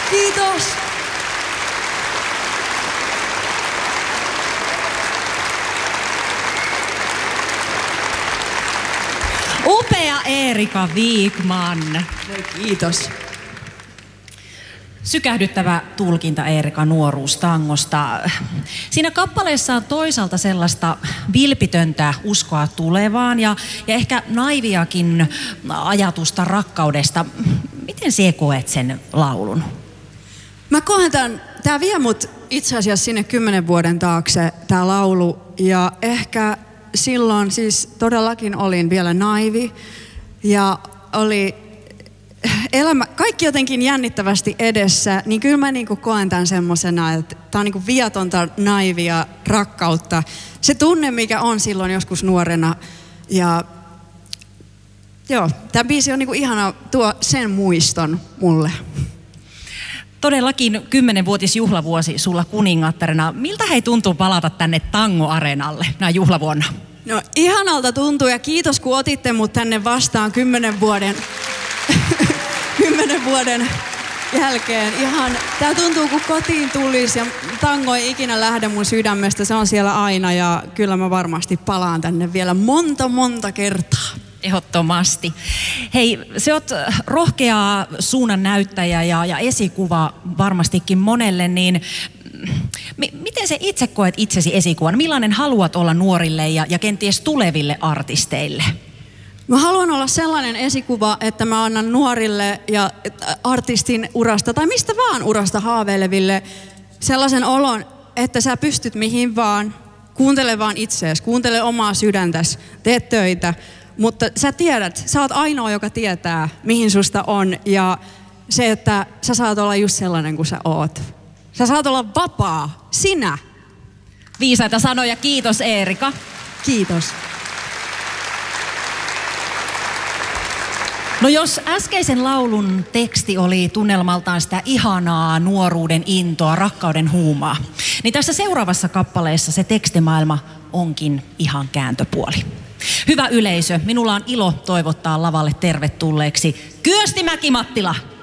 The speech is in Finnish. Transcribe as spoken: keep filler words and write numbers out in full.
Kiitos. Upea Eerika Wikman. Kiitos. Sykähdyttävä tulkinta Eerika nuoruustangosta. Siinä kappaleessa on toisaalta sellaista vilpitöntä uskoa tulevaan ja, ja ehkä naiviakin ajatusta rakkaudesta. Miten sinä koet sen laulun? Mä koen tämän, tää vie mut itse asiassa sinne kymmenen vuoden taakse, tää laulu. Ja ehkä silloin siis todellakin olin vielä naivi ja oli elämä, kaikki jotenkin jännittävästi edessä, niin kyllä mä niinku koen tämän semmosena, että tää on niinku viatonta, naivia rakkautta. Se tunne, mikä on silloin joskus nuorena. Ja joo, tää biisi on niinku ihana, tuo sen muiston mulle. Todellakin kymmenvuotisjuhlavuosi sulla kuningattarena. Miltä hei tuntuu palata tänne Tango-areenalle näin juhlavuonna? No ihanalta tuntuu ja kiitos kun otitte mut tänne vastaan kymmenen vuoden, kymmenen vuoden jälkeen. Ihan, tää tuntuu kun kotiin tulisi ja tango ei ikinä lähde mun sydämestä, se on siellä aina ja kyllä mä varmasti palaan tänne vielä monta monta kertaa. Ehdottomasti. Hei, se oot rohkea suunnan näyttäjä ja, ja esikuva varmastikin monelle, niin m- miten sä itse koet itsesi esikuvan? Millainen haluat olla nuorille ja, ja kenties tuleville artisteille? Mä haluan olla sellainen esikuva, että mä annan nuorille ja artistin urasta tai mistä vaan urasta haaveileville sellaisen olon, että sä pystyt mihin vaan, kuuntele vaan itseäsi, kuuntele omaa sydäntäsi, tee töitä. Mutta sä tiedät, sä oot ainoa, joka tietää, mihin susta on. Ja se, että sä saat olla just sellainen kuin sä oot. Sä saat olla vapaa. Sinä. Viisaita sanoja. Kiitos Eerika. Kiitos. No jos äskeisen laulun teksti oli tunnelmaltaan sitä ihanaa nuoruuden intoa, rakkauden huumaa, niin tässä seuraavassa kappaleessa se tekstimaailma onkin ihan kääntöpuoli. Hyvä yleisö, minulla on ilo toivottaa lavalle tervetulleeksi Kyösti Mäki-Mattila.